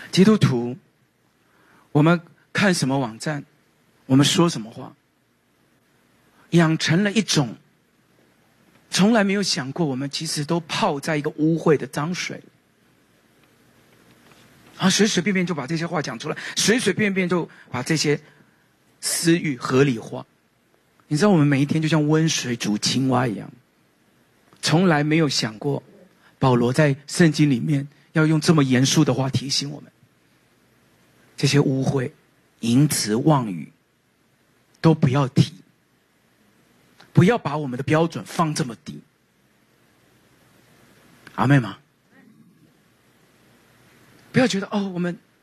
基督徒，我们看什么网站，我们说什么话，养成了一种从来没有想过，我们其实都泡在一个污秽的脏水，然后随随便便就把这些话讲出来，随随便便就把这些私欲合理化。你知道我们每一天就像温水煮青蛙一样，从来没有想过保罗在圣经里面要用这么严肃的话提醒我们，这些污秽、淫词妄语都不要提，不要把我们的标准放这么低。阿妹吗？不要觉得哦，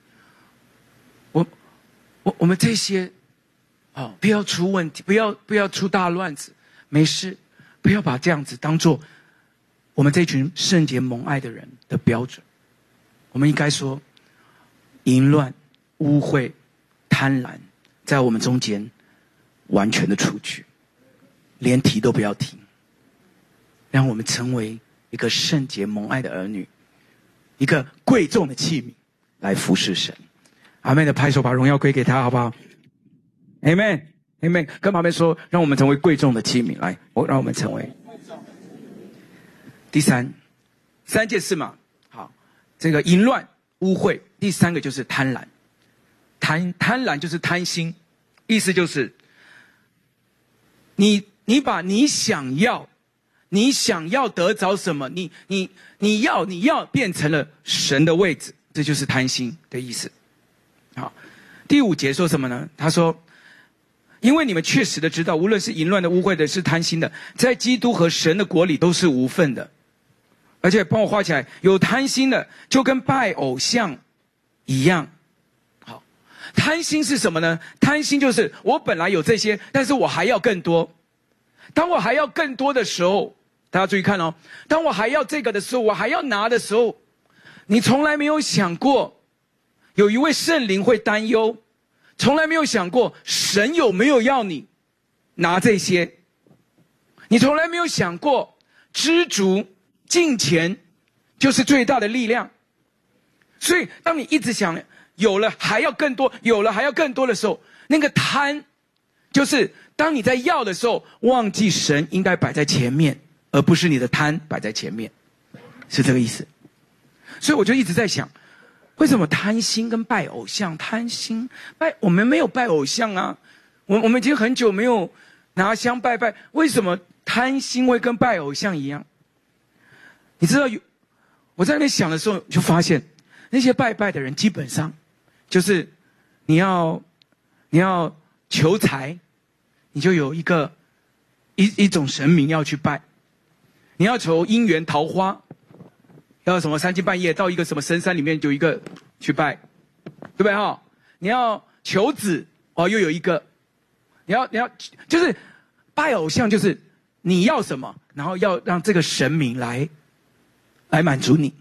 我们这些不要出问题，不要出大乱子，没事，不要把这样子当做我们这群圣洁蒙爱的人的标准。我们应该说，淫乱、污秽、贪婪，在我们中间完全的除去，连提都不要提，让我们成为一个圣洁蒙爱的儿女，一个贵重的器皿来服侍神。阿们的拍手，把荣耀归给他，好不好 ？Amen， Amen。跟旁边说，让我们成为贵重的器皿，来，让我们成为。第三件事嘛，好，这个淫乱、污秽，第三个就是贪婪。贪婪就是贪心，意思就是你把你想要得着什么，你要变成了神的位置，这就是贪心的意思。好，第5节说什么呢？他说，因为你们确实的知道，无论是淫乱的、污秽的，是贪心的，在基督和神的国里都是无份的。而且帮我画起来，有贪心的就跟拜偶像一样。好，贪心是什么呢？贪心就是我本来有这些，但是我还要更多。当我还要更多的时候，大家注意看哦，当我还要这个的时候，我还要拿的时候，你从来没有想过有一位圣灵会担忧，从来没有想过神有没有要你拿这些，你从来没有想过知足敬虔就是最大的力量。所以当你一直想有了还要更多，有了还要更多的时候，那个贪就是当你在要的时候，忘记神应该摆在前面，而不是你的贪摆在前面，是这个意思。所以我就一直在想，为什么贪心跟拜偶像？贪心我们没有拜偶像啊，我们已经很久没有拿香拜拜，为什么贪心会跟拜偶像一样？你知道我在那边想的时候，就发现那些拜拜的人基本上就是你要求财，你就有一种神明要去拜；你要求姻缘桃花，要什么3更半夜到一个什么深山里面有一个去拜，对不对哈？你要求子又有一个，你要就是拜偶像，就是你要什么，然后要让这个神明来满足你。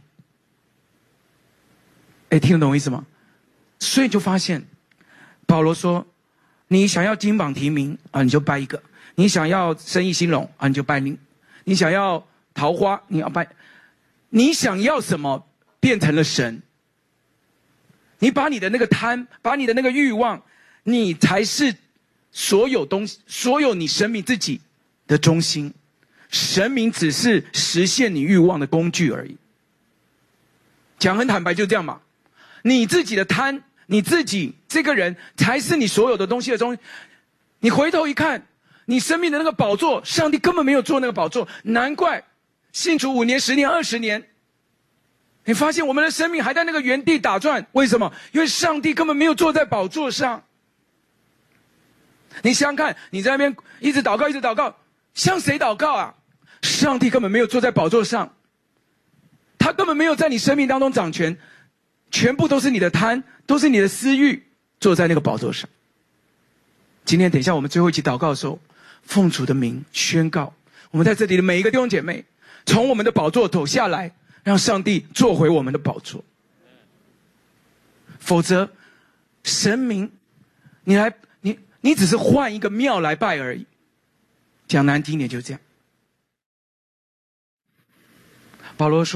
听得懂我意思吗？所以就发现保罗说，你想要金榜题名你就拜一个；你想要生意兴隆你就拜你；你想要桃花，你要拜；你想要什么变成了神。你把你的那个贪，把你的那个欲望，你才是所有东西，所有你神明自己的中心。神明只是实现你欲望的工具而已。讲很坦白就这样嘛，你自己的贪，你自己这个人才是你所有的东西的中心。你回头一看，你生命的那个宝座，上帝根本没有做那个宝座，难怪信主5年、10年、20年，你发现我们的生命还在那个原地打转。为什么？因为上帝根本没有坐在宝座上。你想想看，你在那边一直祷告，一直祷告，向谁祷告啊？上帝根本没有坐在宝座上，他根本没有在你生命当中掌权，全部都是你的贪，都是你的私欲坐在那个宝座上。今天等一下我们最后一起祷告的时候，奉主的名宣告，我们在这里的每一个弟兄姐妹，从我们的宝座走下来，让上帝坐回我们的宝座。否则神明你只是换一个庙来拜而已，讲难听点就是这样。保罗说